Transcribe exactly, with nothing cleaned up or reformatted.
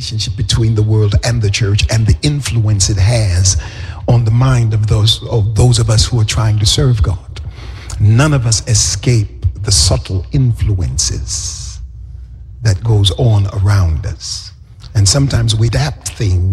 relationship between the world and the church and the influence it has on the mind of those of those of us who are trying to serve God. None of us escape the subtle influences that goes on around us. And sometimes we adapt things